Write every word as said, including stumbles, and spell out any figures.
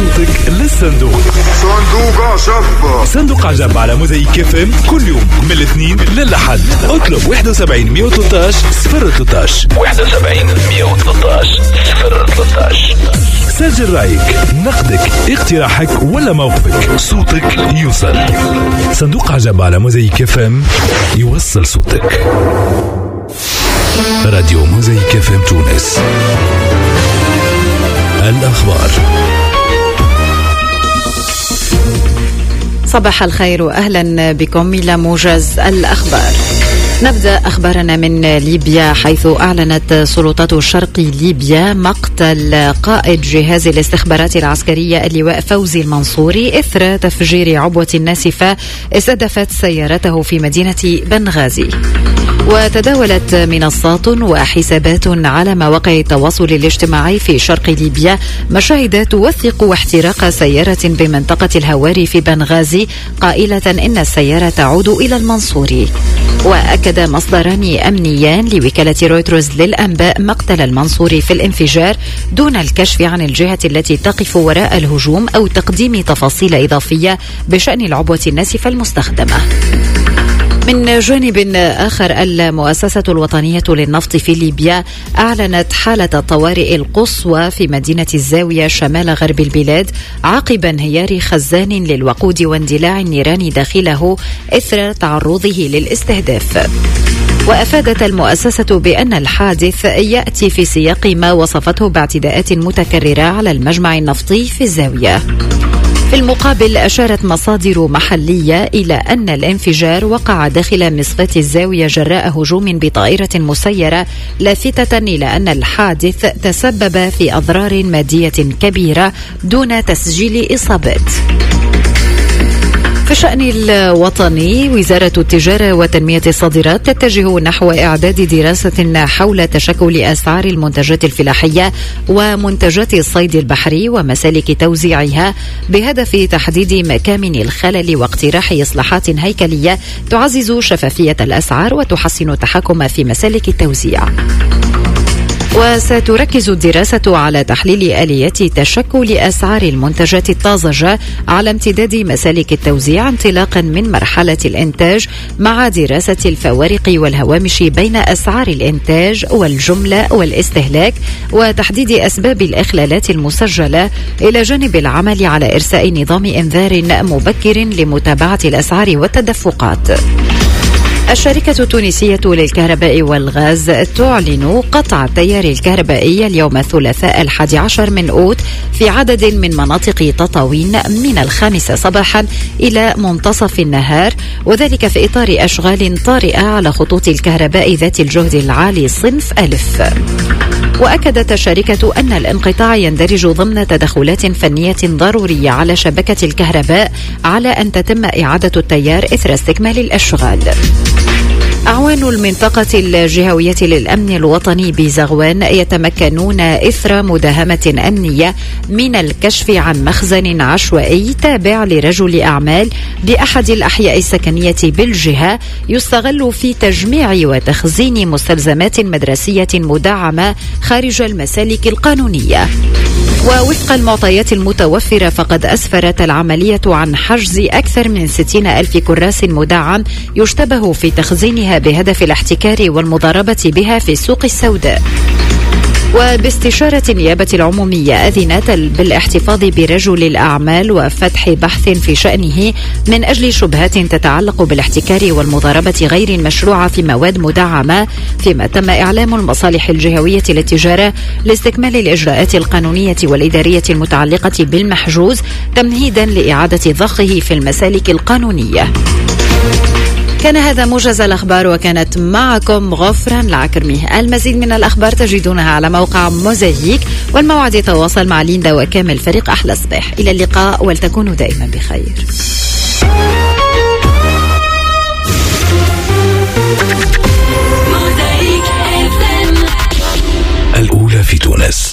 صوتك للصندوق. صندوق عجب. صندوق عجب على موزايك اف ام كل يوم من الاثنين للأحد. اطلب واحد وسبعين مية وثلاثة عشر صفر ثلاثة عشر واحد وسبعين مية وثلاثة عشر صفر ثلاثة عشر. سجل رأيك، نقدك، اقتراحك ولا موقفك، صوتك يوصل. صندوق عجب على موزايك اف ام، يوصل صوتك. راديو موزايك اف ام تونس. الأخبار. صباح الخير وأهلا بكم إلى موجز الأخبار. نبدأ أخبارنا من ليبيا، حيث أعلنت سلطات شرق ليبيا مقتل قائد جهاز الاستخبارات العسكرية اللواء فوزي المنصوري إثر تفجير عبوة ناسفة استهدفت سيارته في مدينة بنغازي. وتداولت منصات وحسابات على مواقع التواصل الاجتماعي في شرق ليبيا مشاهد توثق احتراق سيارة بمنطقة الهواري في بنغازي، قائلة إن السيارة تعود إلى المنصوري. وأكد مصدران أمنيان لوكالة رويترز للأنباء مقتل المنصوري في الانفجار دون الكشف عن الجهة التي تقف وراء الهجوم أو تقديم تفاصيل إضافية بشأن العبوة الناسفة المستخدمة. من جانب آخر، المؤسسة الوطنية للنفط في ليبيا أعلنت حالة الطوارئ القصوى في مدينة الزاوية شمال غرب البلاد عقب انهيار خزان للوقود واندلاع النيران داخله إثر تعرضه للاستهداف. وأفادت المؤسسة بأن الحادث يأتي في سياق ما وصفته باعتداءات متكررة على المجمع النفطي في الزاوية. في المقابل، أشارت مصادر محلية إلى أن الانفجار وقع داخل مصفاة الزاوية جراء هجوم بطائرة مسيرة، لافتة إلى أن الحادث تسبب في أضرار مادية كبيرة دون تسجيل إصابات. في الشأن الوطني، وزارة التجارة وتنمية الصادرات تتجه نحو إعداد دراسة حول تشكل أسعار المنتجات الفلاحية ومنتجات الصيد البحري ومسالك توزيعها بهدف تحديد مكامن الخلل واقتراح إصلاحات هيكلية تعزز شفافية الأسعار وتحسن التحكم في مسالك التوزيع. وستركز الدراسة على تحليل آليات تشكل أسعار المنتجات الطازجة على امتداد مسالك التوزيع انطلاقا من مرحلة الإنتاج، مع دراسة الفوارق والهوامش بين أسعار الإنتاج والجملة والاستهلاك وتحديد أسباب الإخلالات المسجلة، إلى جانب العمل على إرساء نظام إنذار مبكر لمتابعة الأسعار والتدفقات. الشركة التونسية للكهرباء والغاز تعلن قطع التيار الكهربائي اليوم الثلاثاء الحادي عشر من أوت في عدد من مناطق تطاوين من الخامسة صباحا إلى منتصف النهار، وذلك في إطار أشغال طارئة على خطوط الكهرباء ذات الجهد العالي صنف ألف. وأكدت الشركة أن الانقطاع يندرج ضمن تدخلات فنية ضرورية على شبكة الكهرباء على أن تتم إعادة التيار إثر استكمال الأشغال. أعوان المنطقة الجهوية للأمن الوطني بزغوان يتمكنون إثر مداهمة أمنية من الكشف عن مخزن عشوائي تابع لرجل أعمال بأحد الأحياء السكنية بالجهة يستغل في تجميع وتخزين مستلزمات مدرسية مدعمة خارج المسالك القانونية. ووفق المعطيات المتوفرة، فقد أسفرت العملية عن حجز أكثر من ستين ألف كراس مدعم يشتبه في تخزينها بهدف الاحتكار والمضاربة بها في السوق السوداء. وباستشارة النيابة العمومية أذنت بالاحتفاظ برجل الأعمال وفتح بحث في شأنه من أجل شبهات تتعلق بالاحتكار والمضاربة غير المشروعة في مواد مدعمة، فيما تم إعلام المصالح الجهوية للتجارة لاستكمال الإجراءات القانونية والإدارية المتعلقة بالمحجوز تمهيدا لإعادة ضخه في المسالك القانونية. كان هذا موجز الأخبار، وكانت معكم غفران العكرمي. المزيد من الأخبار تجدونها على موقع موزايك، والموعد يتواصل مع ليندا وكامل فريق أحلى صباح. إلى اللقاء، ولتكونوا دائما بخير. الأولى في تونس.